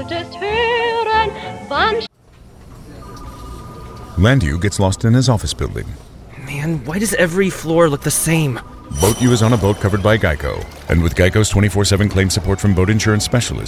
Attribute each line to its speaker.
Speaker 1: solltest hören, wann...
Speaker 2: Landu gets lost in his office building.
Speaker 3: Man, why does every floor look the same?
Speaker 2: Boat U is on a boat covered by Geico. And with Geico's 24/7 claim support from boat insurance specialists,